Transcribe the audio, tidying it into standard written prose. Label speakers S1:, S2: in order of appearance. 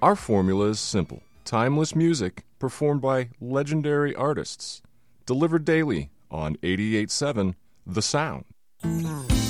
S1: Our formula is simple. Timeless music performed by legendary artists. Delivered daily on 88.7 The Sound.